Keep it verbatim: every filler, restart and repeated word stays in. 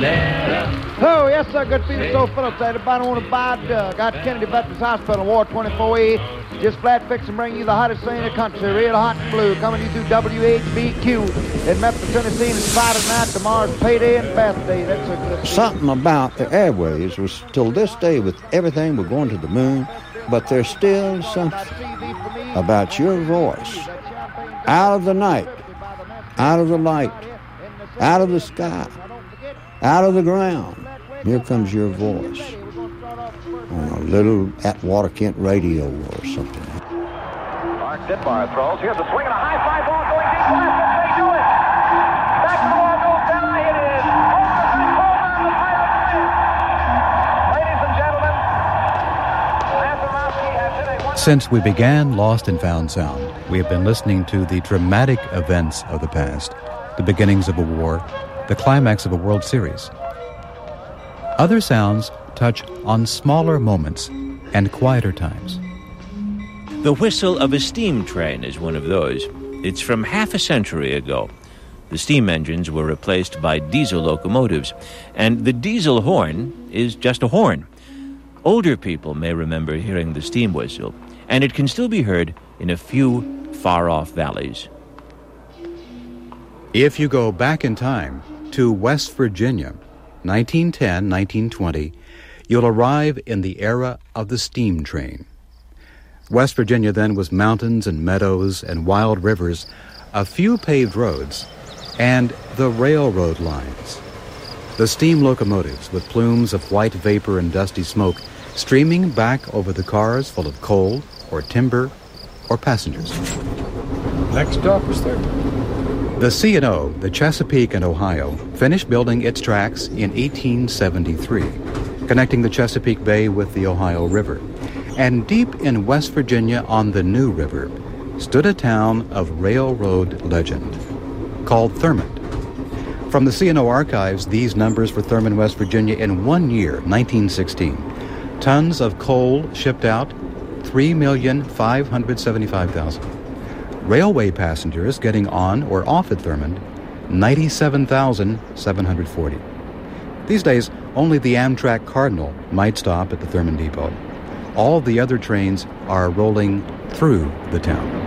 Oh, yes, sir. Good feeling so Phillips. Everybody want to buy uh, got Kennedy Veterans Hospital, War twenty-four E. Just flat fix and bring you the hottest thing in the country. Real hot and blue. Coming to you through W H B Q in Memphis, Tennessee. And it's Friday night. Tomorrow's payday and birthday. That's a good Something about the airways was till this day with everything. We're going to the moon. But there's still something about your voice. Out of the night. Out of the light. Out of the sky. Out of the ground. Here comes your voice on a little Atwater Kent radio or something. Mark Ditmar throws. Here's a swing and a high fly ball going deep left. They do it. Back to the wall goes down. It is Homer and Homer on the final play. Ladies and gentlemen, Mazeroski has hit a one. Since we began Lost and Found Sound, we have been listening to the dramatic events of the past, the beginnings of a war, the climax of a World Series. Other sounds touch on smaller moments and quieter times. The whistle of a steam train is one of those. It's from half a century ago. The steam engines were replaced by diesel locomotives, and the diesel horn is just a horn. Older people may remember hearing the steam whistle, and it can still be heard in a few far-off valleys. If you go back in time to West Virginia, nineteen ten, nineteen twenty, you'll arrive in the era of the steam train. West Virginia then was mountains and meadows and wild rivers, a few paved roads, and the railroad lines. The steam locomotives with plumes of white vapor and dusty smoke streaming back over the cars full of coal or timber or passengers. Next stop is there. The C and O, the Chesapeake and Ohio, finished building its tracks in eighteen seventy-three, connecting the Chesapeake Bay with the Ohio River. And deep in West Virginia on the New River stood a town of railroad legend called Thurmond. From the C and O archives, these numbers for Thurmond, West Virginia in one year, nineteen sixteen. Tons of coal shipped out, three million five hundred seventy-five thousand. Railway passengers getting on or off at Thurmond, ninety-seven thousand seven hundred forty. These days, only the Amtrak Cardinal might stop at the Thurmond Depot. All the other trains are rolling through the town.